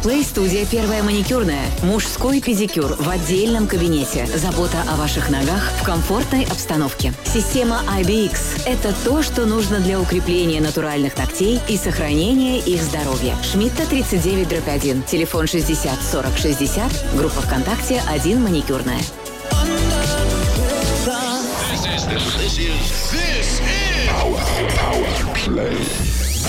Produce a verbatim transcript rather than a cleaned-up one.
Плей-студия «Первая маникюрная». Мужской педикюр в отдельном кабинете. Забота о ваших ногах в комфортной обстановке. Система ай би икс – это то, что нужно для укрепления натуральных ногтей и сохранения их здоровья. Шмидта тридцать девять дробь один. Телефон шестьдесят сорок шестьдесят. Группа ВКонтакте «один маникюрная». This is, this is, this is Power, Power Play.